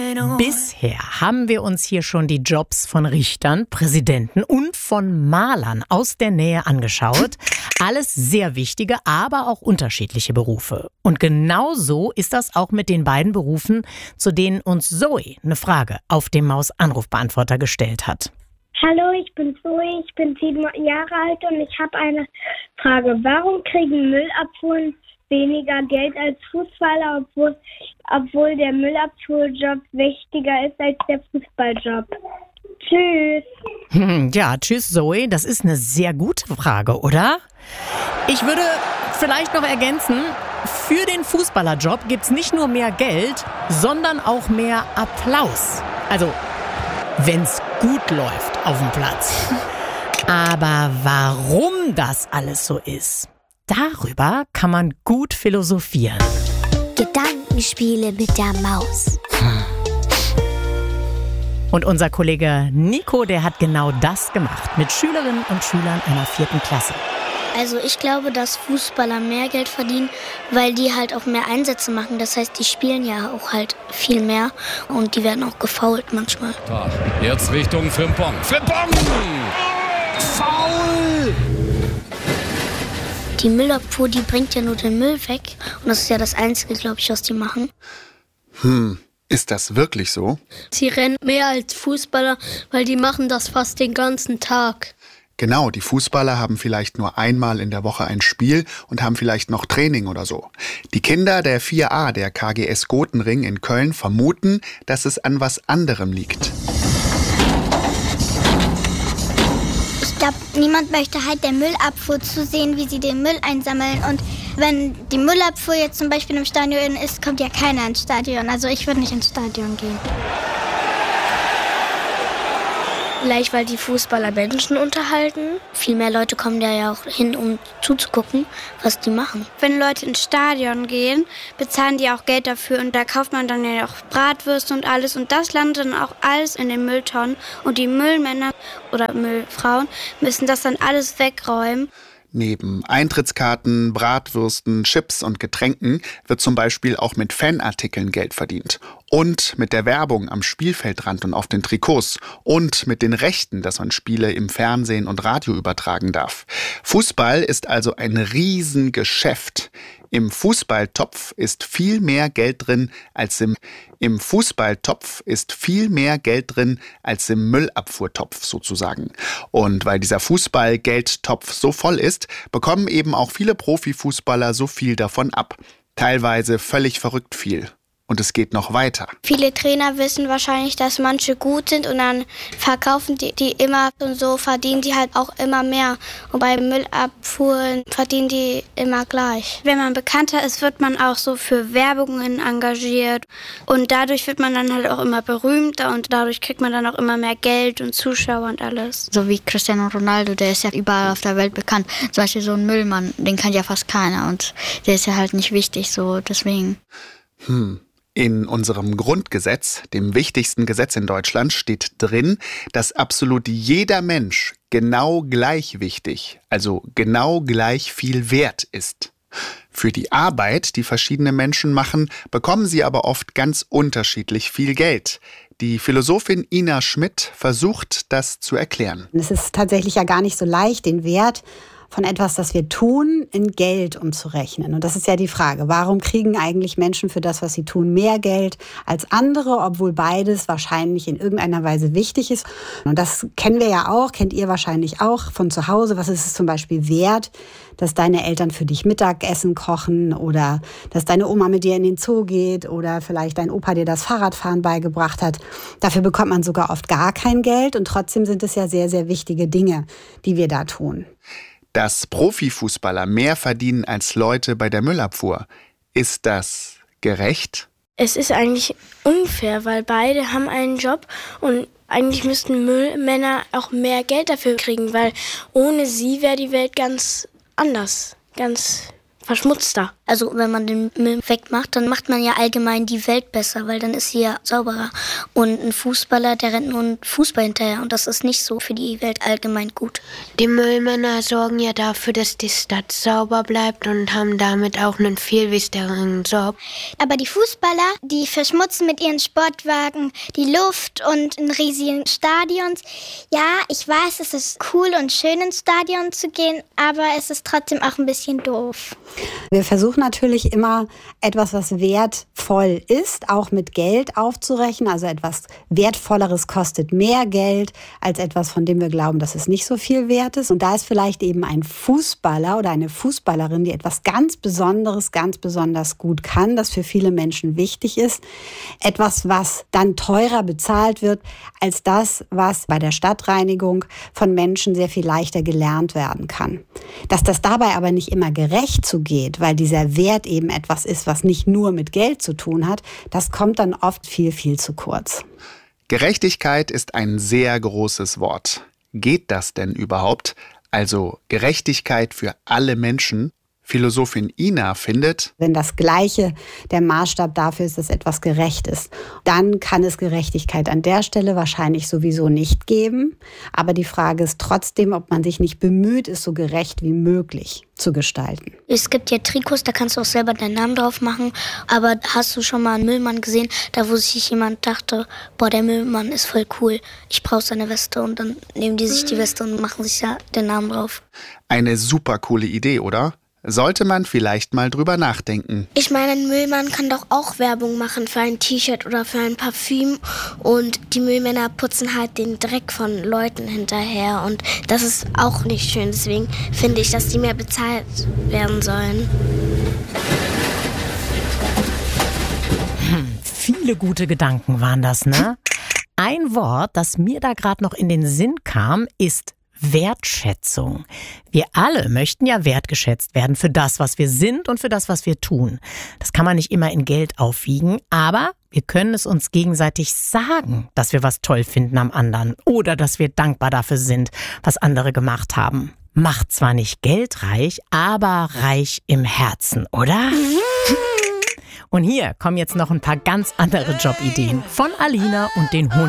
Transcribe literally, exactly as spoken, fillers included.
Bisher haben wir uns hier schon die Jobs von Richtern, Präsidenten und von Malern aus der Nähe angeschaut. Alles sehr wichtige, aber auch unterschiedliche Berufe. Und genau so ist das auch mit den beiden Berufen, zu denen uns Zoe eine Frage auf dem Maus-Anrufbeantworter gestellt hat. Hallo, ich bin Zoe, ich bin sieben Jahre alt und ich habe eine Frage. Warum kriegen Müllabfuhren weniger Geld als Fußballer, obwohl, obwohl der Müllabfuhrjob wichtiger ist als der Fußballjob? Tschüss. Hm, ja, tschüss Zoe, das ist eine sehr gute Frage, oder? Ich würde vielleicht noch ergänzen, für den Fußballerjob gibt's nicht nur mehr Geld, sondern auch mehr Applaus. Also, wenn's gut läuft auf dem Platz. Aber warum das alles so ist, darüber kann man gut philosophieren. Gedankenspiele mit der Maus. Und unser Kollege Nico, der hat genau das gemacht mit Schülerinnen und Schülern einer vierten Klasse. Also ich glaube, dass Fußballer mehr Geld verdienen, weil die halt auch mehr Einsätze machen. Das heißt, die spielen ja auch halt viel mehr und die werden auch gefoult manchmal. Da, jetzt Richtung Frimpong. Frimpong! Foul! Die Müllabfuhr, die bringt ja nur den Müll weg. Und das ist ja das Einzige, glaube ich, was die machen. Hm, ist das wirklich so? Sie rennen mehr als Fußballer, weil die machen das fast den ganzen Tag. Genau, die Fußballer haben vielleicht nur einmal in der Woche ein Spiel und haben vielleicht noch Training oder so. Die Kinder der vier a der K G S Gotenring in Köln vermuten, dass es an was anderem liegt. Ich glaube, niemand möchte halt der Müllabfuhr zusehen, wie sie den Müll einsammeln. Und wenn die Müllabfuhr jetzt zum Beispiel im Stadion ist, kommt ja keiner ins Stadion. Also ich würde nicht ins Stadion gehen. Vielleicht, weil die Fußballer Menschen unterhalten. Viel mehr Leute kommen da ja auch hin, um zuzugucken, was die machen. Wenn Leute ins Stadion gehen, bezahlen die auch Geld dafür. Und da kauft man dann ja auch Bratwürste und alles. Und das landet dann auch alles in den Mülltonnen. Und die Müllmänner oder Müllfrauen müssen das dann alles wegräumen. Neben Eintrittskarten, Bratwürsten, Chips und Getränken wird zum Beispiel auch mit Fanartikeln Geld verdient. Und mit der Werbung am Spielfeldrand und auf den Trikots. Und mit den Rechten, dass man Spiele im Fernsehen und Radio übertragen darf. Fußball ist also ein Riesengeschäft. Im Fußballtopf ist viel mehr Geld drin als im Im Fußballtopf ist viel mehr Geld drin als im Müllabfuhrtopf sozusagen. Und weil dieser Fußballgeldtopf so voll ist, bekommen eben auch viele Profifußballer so viel davon ab. Teilweise völlig verrückt viel. Und es geht noch weiter. Viele Trainer wissen wahrscheinlich, dass manche gut sind und dann verkaufen die die immer und so verdienen die halt auch immer mehr. Und bei Müllabfuhren verdienen die immer gleich. Wenn man bekannter ist, wird man auch so für Werbungen engagiert und dadurch wird man dann halt auch immer berühmter und dadurch kriegt man dann auch immer mehr Geld und Zuschauer und alles. So wie Cristiano Ronaldo, der ist ja überall auf der Welt bekannt. Zum Beispiel so ein Müllmann, den kann ja fast keiner und der ist ja halt nicht wichtig, so deswegen. Hm. In unserem Grundgesetz, dem wichtigsten Gesetz in Deutschland, steht drin, dass absolut jeder Mensch genau gleich wichtig, also genau gleich viel wert ist. Für die Arbeit, die verschiedene Menschen machen, bekommen sie aber oft ganz unterschiedlich viel Geld. Die Philosophin Ina Schmidt versucht, das zu erklären. Es ist tatsächlich ja gar nicht so leicht, den Wert von etwas, das wir tun, in Geld umzurechnen. Und das ist ja die Frage, warum kriegen eigentlich Menschen für das, was sie tun, mehr Geld als andere, obwohl beides wahrscheinlich in irgendeiner Weise wichtig ist. Und das kennen wir ja auch, kennt ihr wahrscheinlich auch von zu Hause. Was ist es zum Beispiel wert, dass deine Eltern für dich Mittagessen kochen oder dass deine Oma mit dir in den Zoo geht oder vielleicht dein Opa dir das Fahrradfahren beigebracht hat. Dafür bekommt man sogar oft gar kein Geld und trotzdem sind es ja sehr, sehr wichtige Dinge, die wir da tun. Dass Profifußballer mehr verdienen als Leute bei der Müllabfuhr, ist das gerecht? Es ist eigentlich unfair, weil beide haben einen Job und eigentlich müssten Müllmänner auch mehr Geld dafür kriegen, weil ohne sie wäre die Welt ganz anders, ganz verschmutzter. Also wenn man den Müll wegmacht, dann macht man ja allgemein die Welt besser, weil dann ist sie ja sauberer. Und ein Fußballer, der rennt nur einen Fußball hinterher und das ist nicht so für die Welt allgemein gut. Die Müllmänner sorgen ja dafür, dass die Stadt sauber bleibt und haben damit auch einen viel wichtigeren Job. Aber die Fußballer, die verschmutzen mit ihren Sportwagen die Luft und in riesigen Stadions. Ja, ich weiß, es ist cool und schön ins Stadion zu gehen, aber es ist trotzdem auch ein bisschen doof. Wir versuchen natürlich immer etwas, was wertvoll ist, auch mit Geld aufzurechnen. Also etwas Wertvolleres kostet mehr Geld als etwas, von dem wir glauben, dass es nicht so viel wert ist. Und da ist vielleicht eben ein Fußballer oder eine Fußballerin, die etwas ganz Besonderes, ganz besonders gut kann, das für viele Menschen wichtig ist. Etwas, was dann teurer bezahlt wird als das, was bei der Stadtreinigung von Menschen sehr viel leichter gelernt werden kann. Dass das dabei aber nicht immer gerecht zugeht, weil dieser Wert eben etwas ist, was nicht nur mit Geld zu tun hat, das kommt dann oft viel, viel zu kurz. Gerechtigkeit ist ein sehr großes Wort. Geht das denn überhaupt? Also Gerechtigkeit für alle Menschen? Philosophin Ina findet, wenn das Gleiche der Maßstab dafür ist, dass etwas gerecht ist, dann kann es Gerechtigkeit an der Stelle wahrscheinlich sowieso nicht geben. Aber die Frage ist trotzdem, ob man sich nicht bemüht, es so gerecht wie möglich zu gestalten. Es gibt ja Trikots, da kannst du auch selber deinen Namen drauf machen. Aber hast du schon mal einen Müllmann gesehen, da wo sich jemand dachte, boah, der Müllmann ist voll cool, ich brauche seine Weste. Und dann nehmen die sich die Weste und machen sich ja den Namen drauf. Eine super coole Idee, oder? Sollte man vielleicht mal drüber nachdenken. Ich meine, ein Müllmann kann doch auch Werbung machen für ein T-Shirt oder für ein Parfüm. Und die Müllmänner putzen halt den Dreck von Leuten hinterher. Und das ist auch nicht schön. Deswegen finde ich, dass die mehr bezahlt werden sollen. Hm, viele gute Gedanken waren das, ne? Ein Wort, das mir da gerade noch in den Sinn kam, ist Wertschätzung. Wir alle möchten ja wertgeschätzt werden für das, was wir sind und für das, was wir tun. Das kann man nicht immer in Geld aufwiegen, aber wir können es uns gegenseitig sagen, dass wir was toll finden am anderen oder dass wir dankbar dafür sind, was andere gemacht haben. Macht zwar nicht geldreich, aber reich im Herzen, oder? Und hier kommen jetzt noch ein paar ganz andere Jobideen von Alina und den Hund.